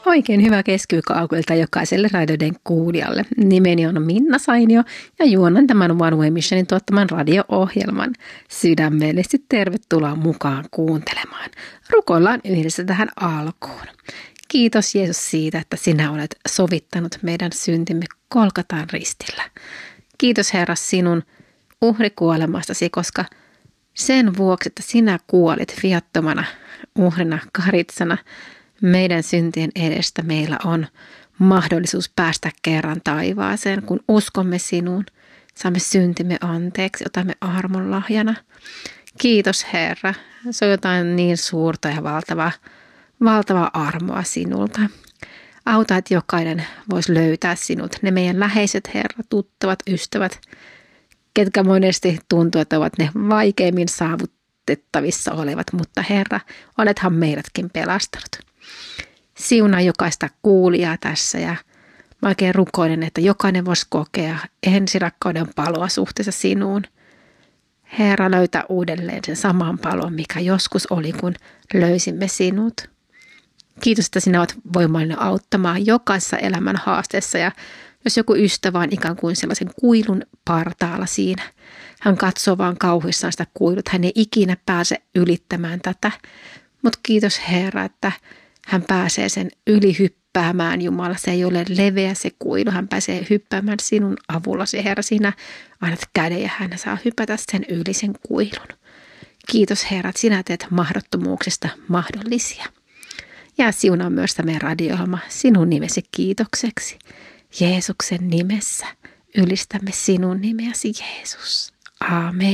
Oikein hyvää keskiviikkoaukelta jokaiselle Raidoden kuulijalle. Nimeni on Minna Sainio ja juonan tämän One Way Missionin tuottaman radio-ohjelman. Sydämellisesti tervetuloa mukaan kuuntelemaan. Rukoillaan yhdessä tähän alkuun. Kiitos Jeesus siitä, että sinä olet sovittanut meidän syntimme Golgatan ristillä. Kiitos Herra sinun uhrikuolemastasi, koska sen vuoksi, että sinä kuolit viattomana uhrina karitsana, meidän syntien edestä meillä on mahdollisuus päästä kerran taivaaseen, kun uskomme sinuun. Saamme syntimme anteeksi, otamme armon lahjana. Kiitos Herra, se on jotain niin suurta ja valtavaa armoa sinulta. Auta, että jokainen voisi löytää sinut, ne meidän läheiset Herra, tuttavat, ystävät, ketkä monesti tuntuu, että ovat ne vaikeimmin saavutettavissa olevat, mutta Herra, olethan meidätkin pelastanut. Siunaa jokaista kuulijaa tässä ja mä oikein rukoilen, että jokainen voisi kokea ensirakkauden paloa suhteessa sinuun. Herra, löytä uudelleen sen saman palon, mikä joskus oli, kun löysimme sinut. Kiitos, että sinä olet voimallinen auttamaan jokaisessa elämän haasteessa ja jos joku ystävä on ikään kuin sellaisen kuilun partaalla siinä, hän katsoo vaan kauhuissaan sitä kuilut, hän ei ikinä pääse ylittämään tätä. Mutta kiitos Herra, että hän pääsee sen yli hyppäämään, Jumala. Se ei ole leveä se kuilu. Hän pääsee hyppäämään sinun avullasi. Herra, sinä annat käden ja hän saa hypätä sen yli sen kuilun. Kiitos Herra, että sinä teet mahdottomuuksista mahdollisia. Ja siunaa myös tämä radio-ohjelma sinun nimesi kiitokseksi. Jeesuksen nimessä ylistämme sinun nimeäsi Jeesus. Aamen.